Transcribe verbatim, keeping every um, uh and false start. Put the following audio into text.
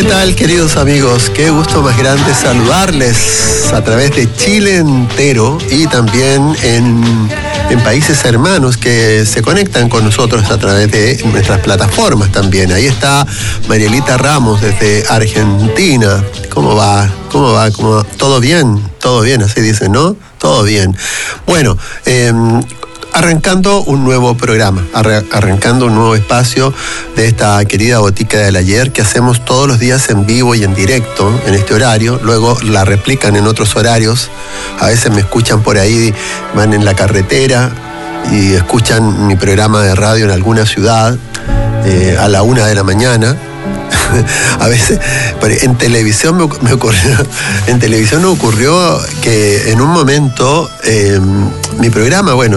¿Qué tal, queridos amigos? Qué gusto más grande saludarles a través de Chile entero y también en, en países hermanos que se conectan con nosotros a través de nuestras plataformas también. Ahí está Marielita Ramos desde Argentina. ¿Cómo va? ¿Cómo va? ¿Cómo va? ¿Todo bien? Todo bien, así dicen, ¿no? Todo bien. Bueno, eh, arrancando un nuevo programa, arrancando un nuevo espacio de esta querida Botica del Ayer que hacemos todos los días en vivo y en directo en este horario, luego la replican en otros horarios, a veces me escuchan por ahí, van en la carretera y escuchan mi programa de radio en alguna ciudad eh, a la una de la mañana. A veces en televisión me, me ocurrió en televisión me ocurrió que en un momento eh, mi programa, bueno,